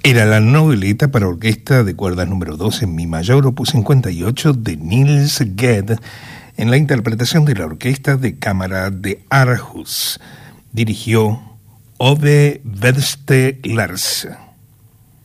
Era la noveleta para orquesta de cuerdas número 2 en mi mayor, opus 58 de Niels Gade, en la interpretación de la Orquesta de Cámara de Aarhus. Dirigió Ove Vedste Larsen.